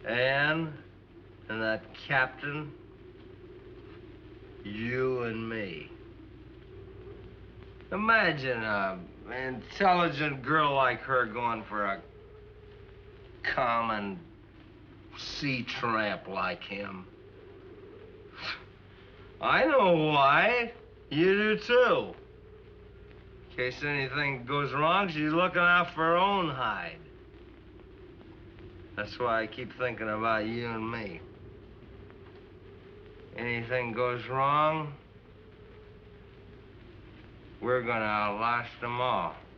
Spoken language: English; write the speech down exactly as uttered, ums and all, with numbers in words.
Anne and that captain, you and me. Imagine a intelligent girl like her going for a common sea tramp like him. I know why. You do too. In case anything goes wrong, she's looking out for her own hide. That's why I keep thinking about you and me. Anything goes wrong, we're gonna outlast them all.